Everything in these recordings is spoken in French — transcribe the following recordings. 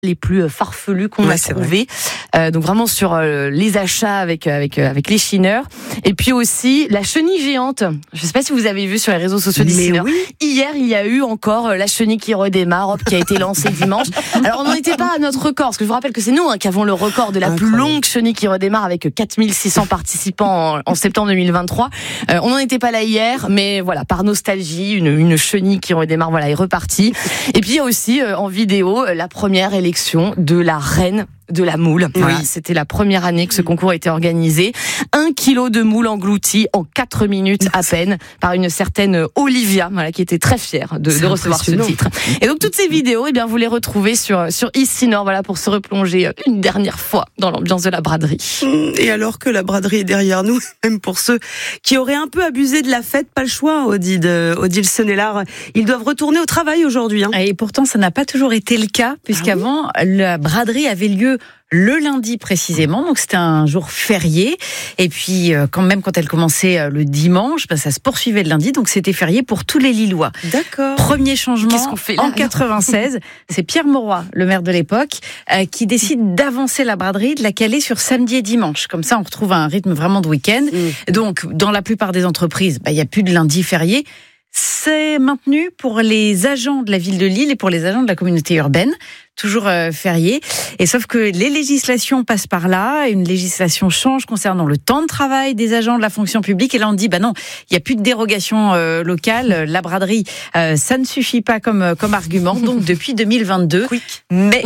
les plus farfelus qu'on a trouvés. Donc vraiment sur les achats avec les chineurs. Et puis aussi la chenille géante. Je ne sais pas si vous avez vu sur les réseaux sociaux des chineurs. Oui. Hier, il y a eu encore la chenille qui redémarre, qui a été lancée dimanche. Alors on n'en était pas à notre record, parce que je vous rappelle que c'est nous qui avons le record de la plus longue chenille qui redémarre avec 4600 participants en septembre 2023. On n'en était pas là hier, mais voilà, par nostalgie, une chenille qui redémarre, voilà, est repartie. Et puis il y a aussi en vidéo la première élection de la reine de la moule. Voilà, c'était la première année que ce concours a été organisé. 1 kilo de moule englouti en 4 minutes à peine par une certaine Olivia, voilà, qui était très fière de recevoir ce titre. Et donc toutes ces vidéos, eh bien, vous les retrouvez sur Ici Nord, voilà, pour se replonger une dernière fois dans l'ambiance de la braderie. Et alors que la braderie est derrière nous, même pour ceux qui auraient un peu abusé de la fête, pas le choix, Odile Senelard. Ils doivent retourner au travail aujourd'hui. Et pourtant, ça n'a pas toujours été le cas, puisqu'avant, la braderie avait lieu le lundi précisément, donc c'était un jour férié. Et puis, quand elle commençait le dimanche, ça se poursuivait le lundi, donc c'était férié pour tous les Lillois. D'accord. Premier changement en 96, c'est Pierre Mauroy, le maire de l'époque, qui décide d'avancer la braderie, de la caler sur samedi et dimanche. Comme ça, on retrouve un rythme vraiment de week-end. Donc, dans la plupart des entreprises, il n'y a plus de lundi férié. C'est maintenu pour les agents de la ville de Lille et pour les agents de la communauté urbaine, toujours férié. Et sauf que les législations passent par là, une législation change concernant le temps de travail des agents de la fonction publique. Et là, on dit, non, il n'y a plus de dérogation locale. La braderie, ça ne suffit pas comme argument. Donc, depuis 2022. Mais,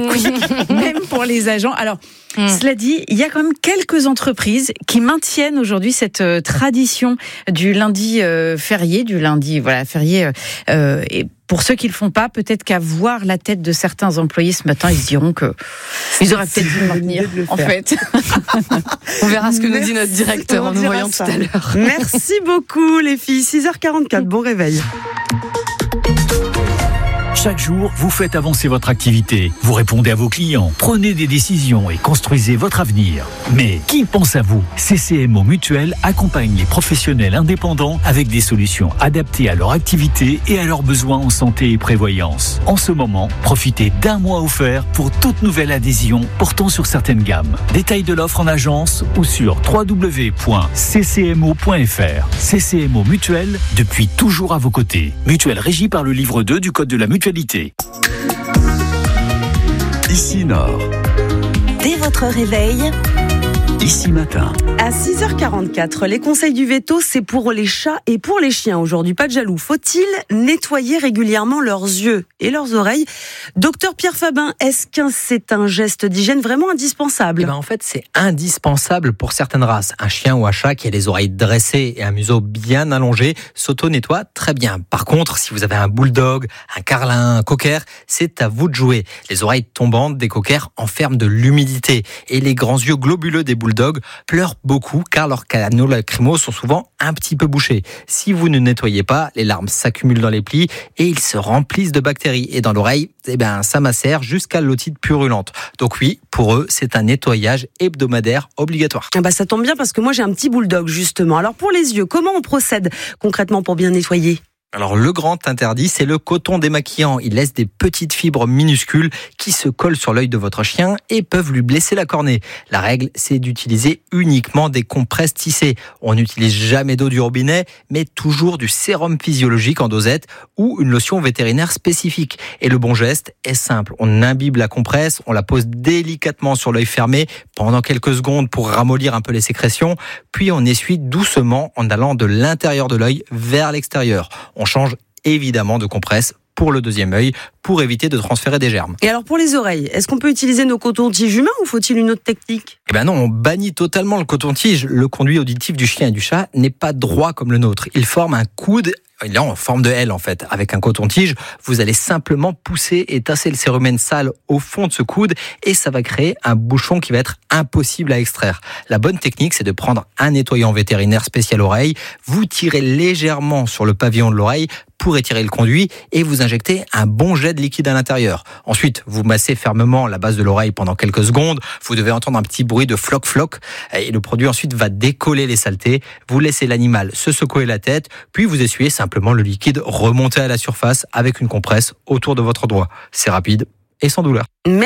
même pour les agents. Alors, cela dit, il y a quand même quelques entreprises qui maintiennent aujourd'hui cette tradition du lundi férié, férié. Et pour ceux qui le font pas, peut-être qu'à voir la tête de certains employés ce matin, ils se diront que ils auraient peut-être dû le maintenir, en fait. On verra ce que nous dit notre directeur en nous voyant tout à l'heure. Merci beaucoup les filles. 6h44, bon réveil. Chaque jour, vous faites avancer votre activité, vous répondez à vos clients, prenez des décisions et construisez votre avenir. Mais qui pense à vous ? CCMO Mutuelle accompagne les professionnels indépendants avec des solutions adaptées à leur activité et à leurs besoins en santé et prévoyance. En ce moment, profitez d'1 mois offert pour toute nouvelle adhésion portant sur certaines gammes. Détails de l'offre en agence ou sur www.ccmo.fr. CCMO Mutuelle, depuis toujours à vos côtés. Mutuelle régie par le livre 2 du Code de la mutualité. Ici Nord. Dès votre réveil, Ici Matin. À 6h44, les conseils du veto, c'est pour les chats et pour les chiens aujourd'hui. Pas de jaloux. Faut-il nettoyer régulièrement leurs yeux et leurs oreilles ? Docteur Pierre Fabin, est-ce que c'est un geste d'hygiène vraiment indispensable ? En fait, c'est indispensable pour certaines races. Un chien ou un chat qui a les oreilles dressées et un museau bien allongé s'auto-nettoie très bien. Par contre, si vous avez un bulldog, un carlin, un cocker, c'est à vous de jouer. Les oreilles tombantes des cockers enferment de l'humidité et les grands yeux globuleux des bulldogs pleurent beaucoup car leurs canaux lacrymaux sont souvent un petit peu bouchés. Si vous ne nettoyez pas, les larmes s'accumulent dans les plis et ils se remplissent de bactéries. Et dans l'oreille, ça macère jusqu'à l'otite purulente. Donc oui, pour eux, c'est un nettoyage hebdomadaire obligatoire. Ça tombe bien parce que moi j'ai un petit bulldog justement. Alors pour les yeux, comment on procède concrètement pour bien nettoyer ? Alors le grand interdit, c'est le coton démaquillant. Il laisse des petites fibres minuscules qui se collent sur l'œil de votre chien et peuvent lui blesser la cornée. La règle, c'est d'utiliser uniquement des compresses tissées. On n'utilise jamais d'eau du robinet, mais toujours du sérum physiologique en dosette ou une lotion vétérinaire spécifique. Et le bon geste est simple. On imbibe la compresse, on la pose délicatement sur l'œil fermé pendant quelques secondes pour ramollir un peu les sécrétions, puis on essuie doucement en allant de l'intérieur de l'œil vers l'extérieur. On change évidemment de compresse pour le deuxième œil pour éviter de transférer des germes. Et alors pour les oreilles, est-ce qu'on peut utiliser nos cotons-tiges humains ou faut-il une autre technique ? Non, on bannit totalement le coton-tige. Le conduit auditif du chien et du chat n'est pas droit comme le nôtre. Il forme un coude. Il est en forme de L en fait. Avec un coton-tige, vous allez simplement pousser et tasser le cérumen sale au fond de ce coude et ça va créer un bouchon qui va être impossible à extraire. La bonne technique, c'est de prendre un nettoyant vétérinaire spécial oreille, vous tirez légèrement sur le pavillon de l'oreille pour étirer le conduit et vous injectez un bon jet de liquide à l'intérieur. Ensuite, vous massez fermement la base de l'oreille pendant quelques secondes. Vous devez entendre un petit bruit de floc-floc et le produit ensuite va décoller les saletés. Vous laissez l'animal se secouer la tête, puis vous essuyez simplement le liquide remonter à la surface avec une compresse autour de votre doigt. C'est rapide et sans douleur.